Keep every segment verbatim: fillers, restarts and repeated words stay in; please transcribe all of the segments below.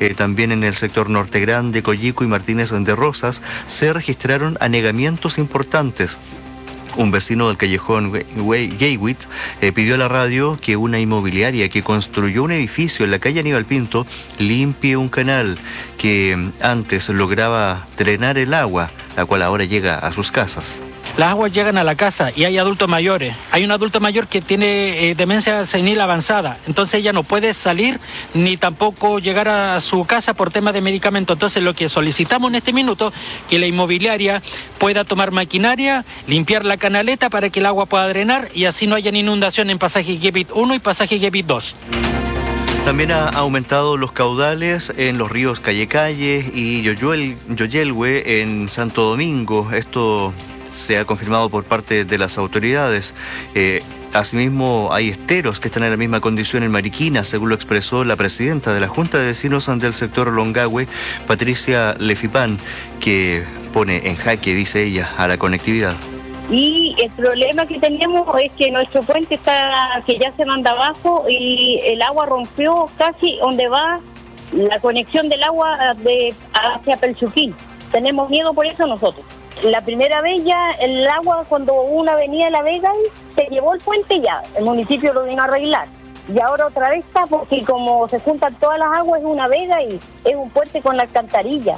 Eh, también en el sector Norte Grande, Coyico y Martínez de Rosas se registraron anegamientos importantes. Un vecino del callejón Geiwitz eh, pidió a la radio que una inmobiliaria que construyó un edificio en la calle Aníbal Pinto limpie un canal que antes lograba drenar el agua, la cual ahora llega a sus casas. Las aguas llegan a la casa y hay adultos mayores. Hay un adulto mayor que tiene eh, demencia senil avanzada, entonces ella no puede salir ni tampoco llegar a su casa por tema de medicamento. Entonces lo que solicitamos en este minuto, que la inmobiliaria pueda tomar maquinaria, limpiar la canaleta para que el agua pueda drenar y así no haya inundación en pasaje Gebit uno y pasaje Gebit dos. También ha aumentado los caudales en los ríos Calle Calle y Yoyuel, Yoyelhue en Santo Domingo. Esto se ha confirmado por parte de las autoridades. Eh, asimismo, hay esteros que están en la misma condición en Mariquina, según lo expresó la presidenta de la Junta de Vecinos del sector Longague, Patricia Lefipán, que pone en jaque, dice ella, a la conectividad. Y el problema que tenemos es que nuestro puente está, que ya se manda abajo y el agua rompió casi donde va la conexión del agua de, hacia Pelsuquín. Tenemos miedo por eso nosotros. La primera vez ya el agua, cuando hubo una avenida de La Vega, se llevó el puente ya, el municipio lo vino a arreglar. Y ahora otra vez está, porque como se juntan todas las aguas es una vega y es un puente con la alcantarilla.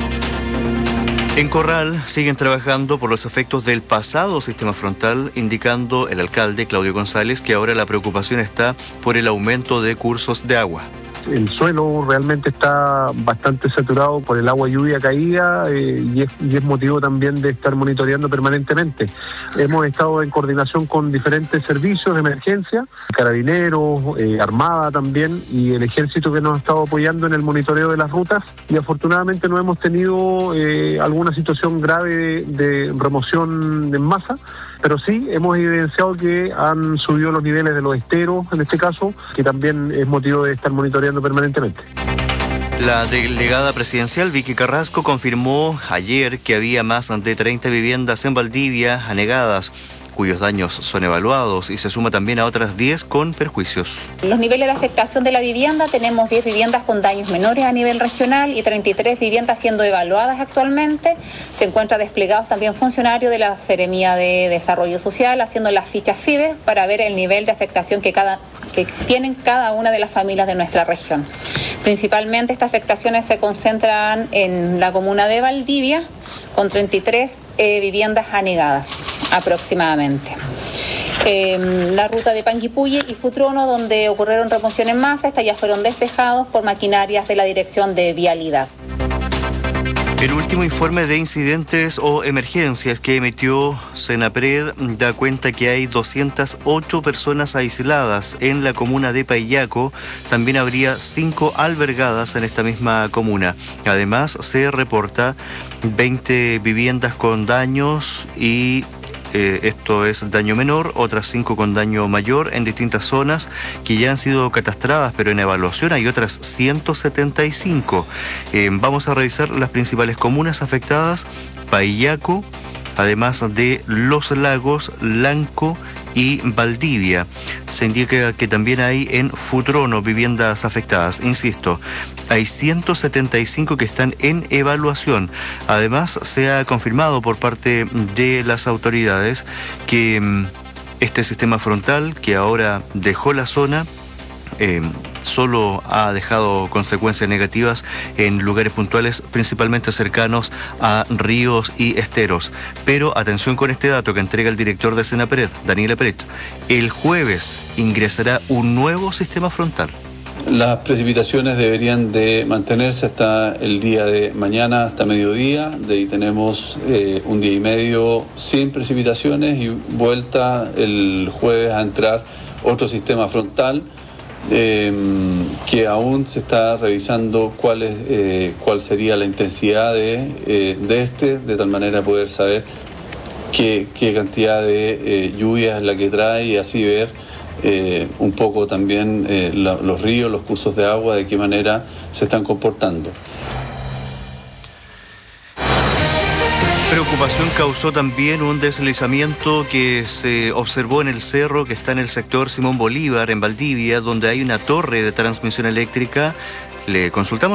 En Corral siguen trabajando por los efectos del pasado sistema frontal, indicando el alcalde Claudio González que ahora la preocupación está por el aumento de cursos de agua. El suelo realmente está bastante saturado por el agua lluvia caída eh, y, es, y es motivo también de estar monitoreando permanentemente. Hemos estado en coordinación con diferentes servicios de emergencia, carabineros, eh, armada también y el ejército que nos ha estado apoyando en el monitoreo de las rutas y afortunadamente no hemos tenido eh, alguna situación grave de, de remoción en masa. Pero sí hemos evidenciado que han subido los niveles de los esteros, en este caso, que también es motivo de estar monitoreando permanentemente. La delegada presidencial Vicky Carrasco confirmó ayer que había más de treinta viviendas en Valdivia anegadas, cuyos daños son evaluados, y se suma también a otras diez con perjuicios. Los niveles de afectación de la vivienda, tenemos diez viviendas con daños menores a nivel regional y treinta y tres viviendas siendo evaluadas actualmente. Se encuentra desplegados también funcionarios de la Seremía de Desarrollo Social haciendo las fichas FIBE para ver el nivel de afectación que, cada, que tienen cada una de las familias de nuestra región. Principalmente estas afectaciones se concentran en la comuna de Valdivia con treinta y tres eh, viviendas anegadas aproximadamente. Eh, la ruta de Panguipulli y Futrono, donde ocurrieron remoción en masa, estas ya fueron despejados por maquinarias de la Dirección de Vialidad. El último informe de incidentes o emergencias que emitió Senapred da cuenta que hay doscientas ocho personas aisladas en la comuna de Paillaco. También habría cinco albergadas en esta misma comuna. Además, se reporta veinte viviendas con daños y Eh, esto es daño menor, otras cinco con daño mayor en distintas zonas que ya han sido catastradas, pero en evaluación hay otras ciento setenta y cinco. Eh, vamos a revisar las principales comunas afectadas: Paillaco, además de Los Lagos, Lanco y Valdivia. Se indica que también hay en Futrono viviendas afectadas. Insisto, hay ciento setenta y cinco que están en evaluación. Además, se ha confirmado por parte de las autoridades que este sistema frontal, que ahora dejó la zona, Eh, solo ha dejado consecuencias negativas en lugares puntuales, principalmente cercanos a ríos y esteros. Pero atención con este dato que entrega el director de Senapred, Daniel Epret. El jueves ingresará un nuevo sistema frontal. Las precipitaciones deberían de mantenerse hasta el día de mañana, hasta mediodía. De ahí tenemos eh, un día y medio sin precipitaciones y vuelta el jueves a entrar otro sistema frontal. Eh, que aún se está revisando cuál es, eh, cuál sería la intensidad de, eh, de este, de tal manera poder saber qué, qué cantidad de eh, lluvia es la que trae y así ver eh, un poco también eh, la, los ríos, los cursos de agua, de qué manera se están comportando. Preocupación causó también un deslizamiento que se observó en el cerro que está en el sector Simón Bolívar, en Valdivia, donde hay una torre de transmisión eléctrica. Le consultamos